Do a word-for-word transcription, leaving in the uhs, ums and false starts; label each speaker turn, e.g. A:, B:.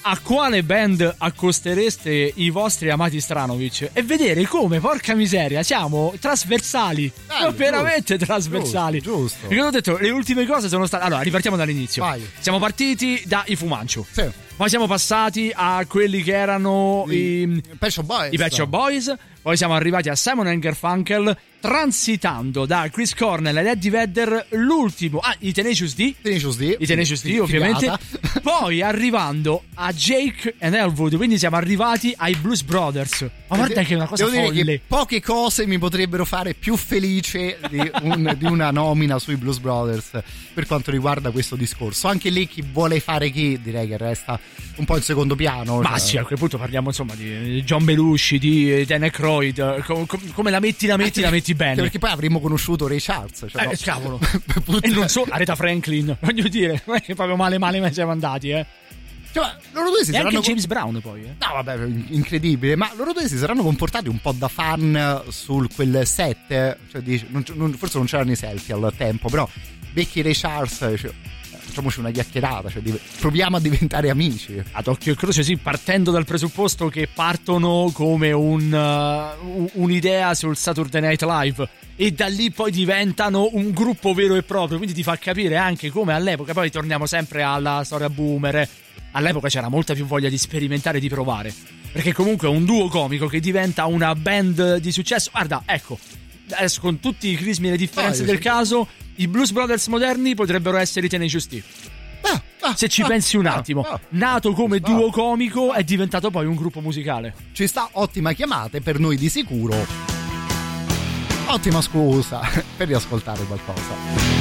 A: a quale band accostereste i vostri amati Stranovic e vedere come, porca miseria, siamo trasversali,
B: Bello,
A: veramente
B: giusto,
A: trasversali.
B: Giusto, giusto.
A: Perché ho detto, le ultime cose sono state... Allora, ripartiamo dall'inizio.
B: Vai.
A: Siamo partiti dai Fumanchu.
B: Sì.
A: Poi siamo passati a quelli che erano i,
B: I Pet Shop Boys.
A: i Pet Shop Boys. Poi siamo arrivati a Simon and Garfunkel, transitando da Chris Cornell ed Eddie Vedder, l'ultimo, ah, i Tenacious D.
B: Tenacious D.
A: I Tenacious D, ovviamente. Poi arrivando a Jake and Elwood, quindi siamo arrivati ai Blues Brothers. Ma guarda che è una cosa
B: Devo
A: folle.
B: dire che poche cose mi potrebbero fare più felice di, un, di una nomina sui Blues Brothers per quanto riguarda questo discorso. Anche lì chi vuole fare chi, direi che resta un po' in secondo piano.
A: Ma
B: cioè.
A: sì, a quel punto parliamo insomma di John Belushi, di Dan Aykroyd, com- com- come la metti la metti la metti bene.
B: Perché poi avremmo conosciuto Ray Charles, cioè,
A: Eh,
B: no?
A: cavolo. E non so, Aretha Franklin, voglio dire, non è che proprio male male mai siamo andati, eh.
B: Cioè, loro due si
A: E
B: saranno
A: anche James Brown poi, eh.
B: No, vabbè, incredibile. Ma loro due si saranno comportati un po' da fan sul quel set. Cioè, dici, non, non, forse non c'erano i selfie al tempo, però Becky Ray Charles, cioè, facciamoci una chiacchierata, cioè, div- proviamo a diventare amici.
A: Ad occhio e croce, sì, partendo dal presupposto che partono come un, uh, un'idea sul Saturday Night Live e da lì poi diventano un gruppo vero e proprio, quindi ti fa capire anche come all'epoca, poi torniamo sempre alla storia boomer, all'epoca c'era molta più voglia di sperimentare e di provare, perché comunque è un duo comico che diventa una band di successo. Guarda, ecco, adesso con tutti i crismi e le differenze
B: ah,
A: del
B: sì.
A: caso, i Blues Brothers moderni potrebbero essere i Tenacious D.
B: Ah, ah,
A: Se ci
B: ah,
A: pensi un
B: ah,
A: attimo,
B: ah,
A: nato come
B: ah.
A: duo comico, è diventato poi un gruppo musicale.
B: Ci sta, ottima chiamata, per noi di sicuro ottima scusa per riascoltare qualcosa.